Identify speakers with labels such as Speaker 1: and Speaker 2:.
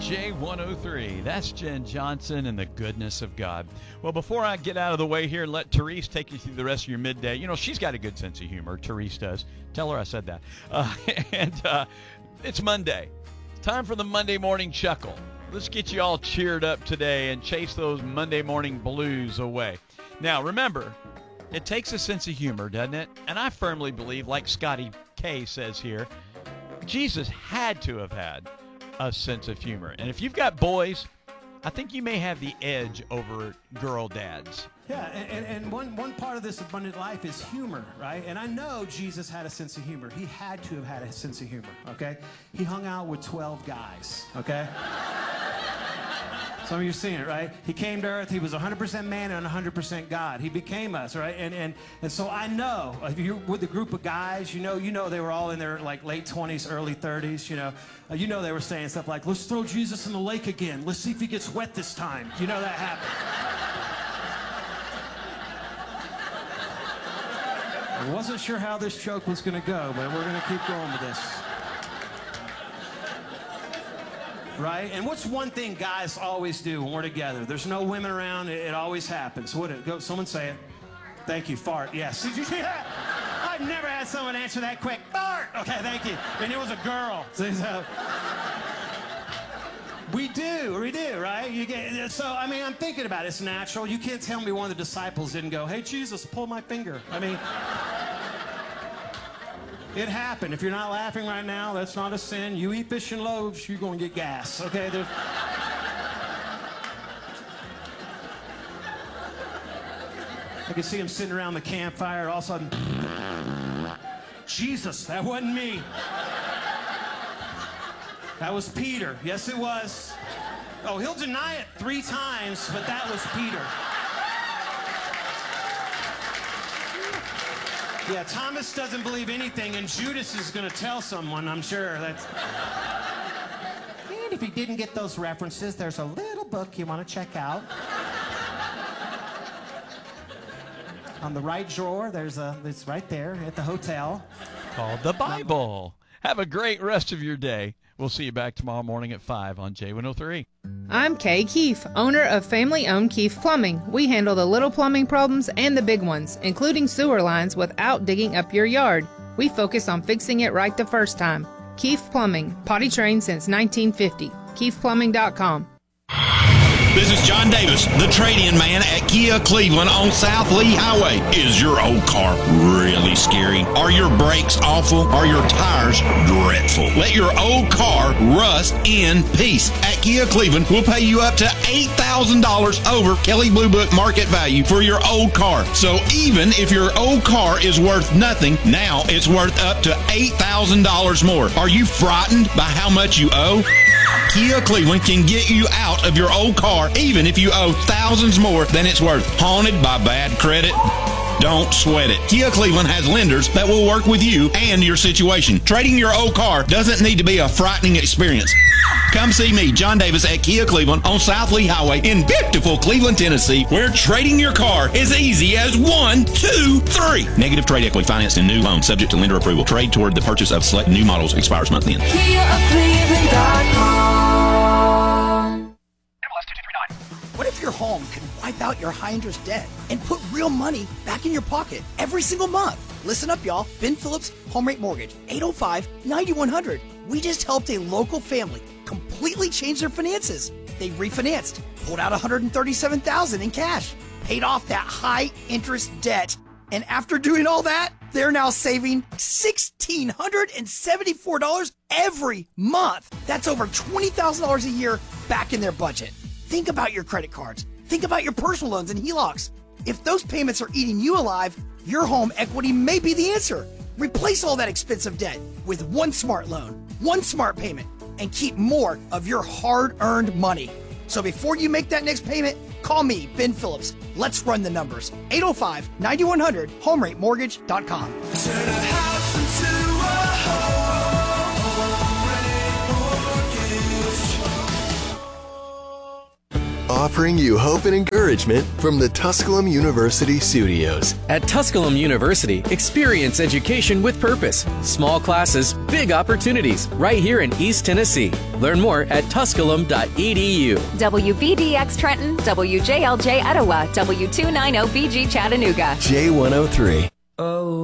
Speaker 1: J103. That's Jen Johnson and the goodness of God. Well, before I get out of the way here and let Therese take you through the rest of your midday, you know, she's got a good sense of humor. Therese does. Tell her I said that. It's Monday. Time for the Monday morning chuckle. Let's get you all cheered up today and chase those Monday morning blues away. Now, remember, it takes a sense of humor, doesn't it? And I firmly believe, like Scotty K says here, Jesus had to have had a sense of humor. And if you've got boys, I think you may have the edge over girl dads.
Speaker 2: Yeah, and one part of this abundant life is humor, right? And I know Jesus had a sense of humor. He had to have had a sense of humor, okay? He hung out with 12 guys, okay? Some of you have seen it, right? He came to earth. He was 100% man and 100% God. He became us, right? And so I know, if you're with a group of guys, you know they were all in their like late 20s, early 30s, you know they were saying stuff like, let's throw Jesus in the lake again. Let's see if he gets wet this time. You know that happened. I wasn't sure how this joke was going to go, but we're going to keep going with this. Right? And what's one thing guys always do when we're together? There's no women around. It always happens. Go, someone say it. Thank you. Fart. Yes. Did you see that? I've never had someone answer that quick. Fart. Okay, thank you. And it was a girl. So, we do, right? So, I mean, I'm thinking about it. It's natural. You can't tell me one of the disciples didn't go, hey, Jesus, pull my finger. I mean, it happened. If you're not laughing right now, that's not a sin. You eat fish and loaves, you're going to get gas, okay? I can see him sitting around the campfire, all of a sudden, Jesus, that wasn't me. That was Peter. Yes, it was. Oh, he'll deny it 3 times, but that was Peter. Yeah, Thomas doesn't believe anything, and Judas is going to tell someone, I'm sure. And if you didn't get those references, there's a little book you want to check out. On the right drawer, it's right there at the hotel.
Speaker 1: Called the Bible. Have a great rest of your day. We'll see you back tomorrow morning at 5 on J103.
Speaker 3: I'm Kay Keefe, owner of family-owned Keefe Plumbing. We handle the little plumbing problems and the big ones, including sewer lines, without digging up your yard. We focus on fixing it right the first time. Keefe Plumbing, potty trained since 1950. KeefePlumbing.com.
Speaker 4: This is John Davis, the trade-in man at Kia Cleveland on South Lee Highway. Is your old car really scary? Are your brakes awful? Are your tires dreadful? Let your old car rust in peace. At Kia Cleveland, we'll pay you up to $8,000 over Kelley Blue Book market value for your old car. So even if your old car is worth nothing, now it's worth up to $8,000 more. Are you frightened by how much you owe? Kia Cleveland can get you out of your old car even if you owe thousands more than it's worth. Haunted by bad credit? Don't sweat it. Kia Cleveland has lenders that will work with you and your situation. Trading your old car doesn't need to be a frightening experience. Come see me, John Davis, at Kia Cleveland on South Lee Highway in beautiful Cleveland, Tennessee, where trading your car is easy as 1, 2, 3. Negative trade equity financed in new loans subject to lender approval. Trade toward the purchase of select new models expires month end.
Speaker 5: KiaofCleveland.com. What if your home could wipe out your high-interest debt and put real money back in your pocket every single month? Listen up, y'all. Ben Phillips, Home Rate Mortgage, 805-9100. We just helped a local family completely change their finances. They refinanced, pulled out $137,000 in cash, paid off that high-interest debt, and after doing all that, they're now saving $1,674 every month. That's over $20,000 a year back in their budget. Think about your credit cards. Think about your personal loans and HELOCs. If those payments are eating you alive, your home equity may be the answer. Replace all that expensive debt with one smart loan, one smart payment, and keep more of your hard-earned money. So before you make that next payment, call me, Ben Phillips. Let's run the numbers. 805-9100, HomeRateMortgage.com.
Speaker 6: Turn a house into a home rate mortgage.
Speaker 7: offering you hope and encouragement from the Tusculum University studios.
Speaker 8: At Tusculum University, experience education with purpose. Small classes, big opportunities, right here in East Tennessee. Learn more at tusculum.edu.
Speaker 9: WVDX Trenton, WJLJ Etowah, W290BG Chattanooga.
Speaker 7: J103.
Speaker 6: Oh.